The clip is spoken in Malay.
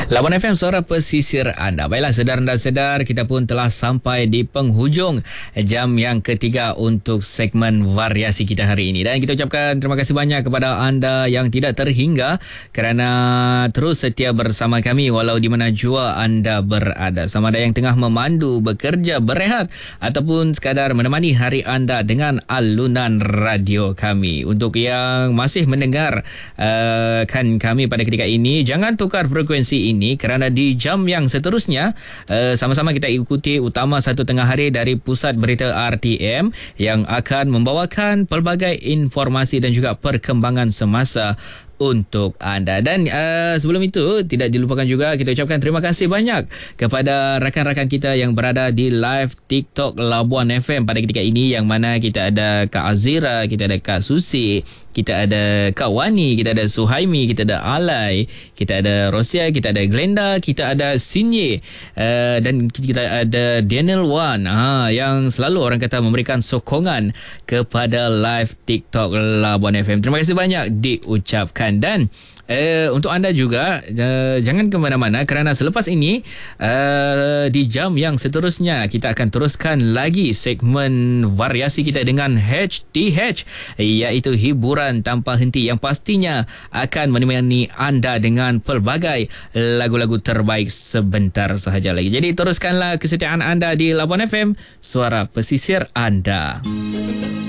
Labuan FM, suara pesisir anda. Baiklah, sedar dan sedar, kita pun telah sampai di penghujung jam yang ketiga untuk segmen variasi kita hari ini. Dan kita ucapkan terima kasih banyak kepada anda yang tidak terhingga kerana terus setia bersama kami walau di mana jua anda berada. Sama ada yang tengah memandu, bekerja, berehat ataupun sekadar menemani hari anda dengan alunan radio kami. Untuk yang masih mendengar kan kami pada ketika ini, jangan tukar frekuensi ini kerana di jam yang seterusnya sama-sama kita ikuti utama 1 tengah hari dari Pusat Berita RTM yang akan membawakan pelbagai informasi dan juga perkembangan semasa untuk anda. Dan sebelum itu, tidak dilupakan juga kita ucapkan terima kasih banyak kepada rakan-rakan kita yang berada di live TikTok Labuan FM pada ketika ini, yang mana kita ada Kak Azira, kita ada Kak Susi, kita ada Kak Wani, kita ada Suhaimi, kita ada Alai, kita ada Rosia, kita ada Glenda, kita ada Sinye, dan kita ada Daniel Wan, yang selalu orang kata memberikan sokongan kepada live TikTok Labuan FM. Terima kasih banyak diucapkan. Dan untuk anda juga jangan ke mana-mana kerana selepas ini di jam yang seterusnya kita akan teruskan lagi segmen variasi kita dengan HTH, iaitu hiburan tanpa henti, yang pastinya akan menemani anda dengan pelbagai lagu-lagu terbaik sebentar sahaja lagi. Jadi teruskanlah kesetiaan anda di Labuan FM, suara pesisir anda.